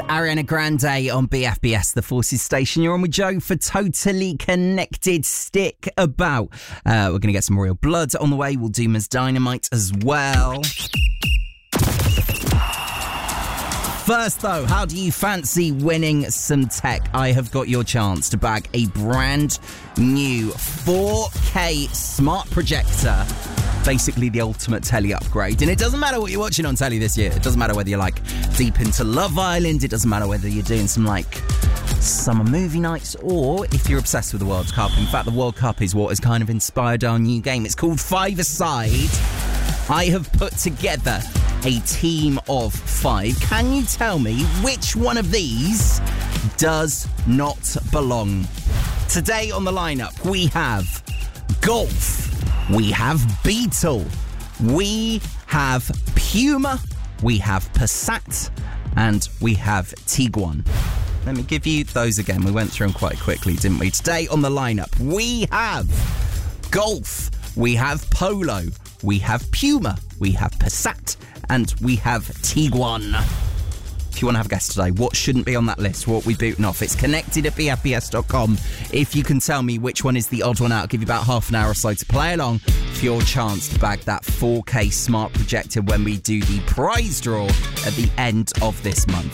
Ariana Grande on BFBS, the Forces station. You're on with Joe for Totally Connected. Stick about. We're going to get some Royal Blood on the way. We'll do Ms. Dynamite as well. First, though, how do you fancy winning some tech? I have got your chance to bag a brand new 4K smart projector. Basically the ultimate telly upgrade. And it doesn't matter what you're watching on telly this year. It doesn't matter whether you're like deep into Love Island. It doesn't matter whether you're doing some like summer movie nights or if you're obsessed with the World Cup. In fact, the World Cup is what has kind of inspired our new game. It's called Five-A-Side. I have put together a team of 5. Can you tell me which one of these does not belong? Today on the lineup, we have Golf. We have Beetle, we have Puma, we have Passat, and we have Tiguan. Let me give you those again. We went through them quite quickly, didn't we? Today on the lineup, we have Golf, we have Polo, we have Puma, we have Passat, and we have Tiguan. If you want to have a guess today, what shouldn't be on that list? What are we booting off? It's connected at bfbs.com. If you can tell me which one is the odd one out, I'll give you about half an hour or so to play along for your chance to bag that 4K smart projector when we do the prize draw at the end of this month.